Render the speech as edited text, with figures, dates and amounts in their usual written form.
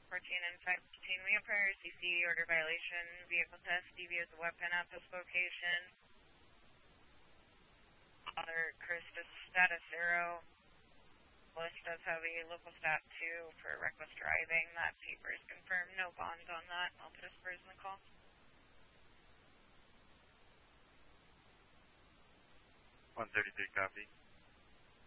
14 and 15, we have prior CC order violation, vehicle test, DV as a weapon at this location. Other Christus status 0. List does have a local stat 2 for reckless driving. That paper is confirmed. No bond on that. I'll put a spurs in the call. 133 copy.